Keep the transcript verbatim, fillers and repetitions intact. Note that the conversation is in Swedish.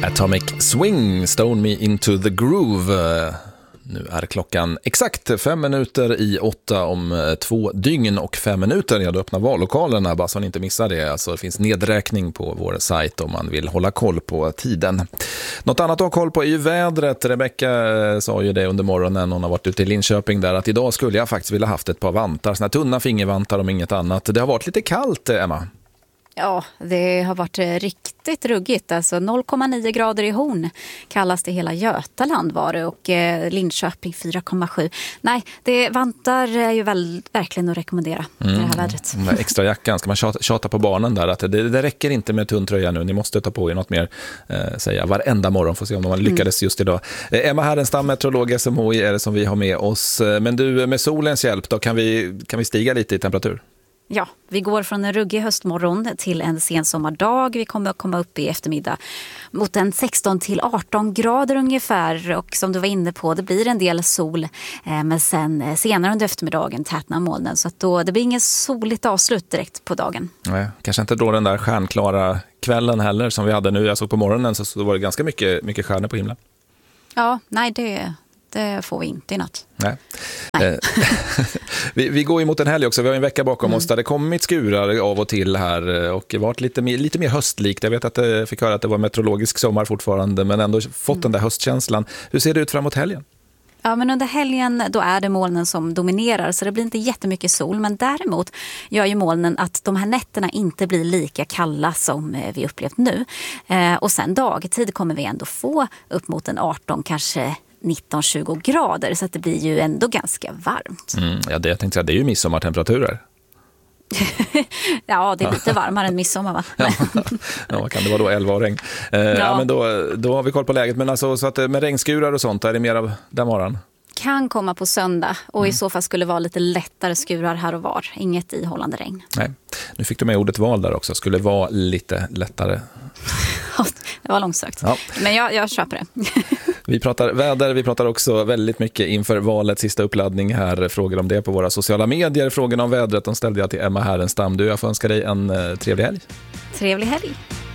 Atomic Swing, Stone Me Into the Groove. Nu är klockan exakt fem minuter i åtta om två dygn och fem minuter. Ja, då öppnar vallokalerna, bara så ni inte missar det. Alltså, det finns nedräkning på vår sajt om man vill hålla koll på tiden. Något annat att ha koll på är ju vädret. Rebecka sa ju det under morgonen, hon har varit ute i Linköping där, att idag skulle jag faktiskt vilja haft ett par vantar, såna tunna fingervantar om inget annat. Det har varit lite kallt, Emma. Ja, det har varit riktigt ruggigt. Alltså noll komma nio grader i Horn kallas det, hela Götaland var det, och eh, Linköping fyra komma sju. Nej, det vantar är ju väl, verkligen att rekommendera mm. det här vädret. Den där extra jackan, ska man tjata, tjata på barnen där att det, det räcker inte med tunn tröja nu, ni måste ta på er något mer, eh, säga varenda morgon, får se om man lyckades mm. just idag. Eh, Emma Härenstam, meteorolog S M H I är det som vi har med oss. Men du, med solens hjälp då, kan vi, kan vi stiga lite i temperatur? Ja, vi går från en ruggig höstmorgon till en sensommardag. Vi kommer att komma upp i eftermiddag mot en sexton till arton grader ungefär. Och som du var inne på, det blir en del sol. Eh, men sen senare under eftermiddagen tätnar molnen. Så att då, det blir ingen soligt avslut direkt på dagen. Nej, kanske inte då den där stjärnklara kvällen heller som vi hade nu. Jag såg på morgonen så, så var det ganska mycket, mycket stjärnor på himlen. Ja, nej det... Det får vi inte i natt. Nej. Nej. vi, vi går emot en helg också. Vi har en vecka bakom mm. oss där det kommit skurar av och till här och varit lite mer, lite mer höstlikt. Jag vet att jag fick höra att det var meteorologisk sommar fortfarande, men ändå fått mm. den där höstkänslan. Hur ser det ut framåt helgen? Ja, men under helgen då är det molnen som dominerar, så det blir inte jättemycket sol. Men däremot gör ju molnen att de här nätterna inte blir lika kalla som vi upplevt nu. Eh, och sen dagtid kommer vi ändå få upp mot en arton, kanske nitton tjugo grader, så att det blir ju ändå ganska varmt. Mm, ja, det jag tänkte säga, det är ju midsommartemperaturer. Ja, det är lite varmare än midsommar, va? ja, ja, kan det vara då elva och regn? Eh, ja. ja, men då, då har vi koll på läget. Men alltså, så att med regnskurar och sånt, är det mer av den varan? Kan komma på söndag och mm. i så fall skulle det vara lite lättare skurar här och var. Inget ihållande regn. Nej, nu fick du med ordet val där också. Skulle vara lite lättare. Det var långsökt. Ja. Men jag, jag köper det. Vi pratar väder, vi pratar också väldigt mycket inför valets sista uppladdning här. Frågor om det på våra sociala medier. Frågorna om vädret, de ställde jag till Emma Härenstam. Du, jag får önska dig en eh, trevlig helg. Trevlig helg.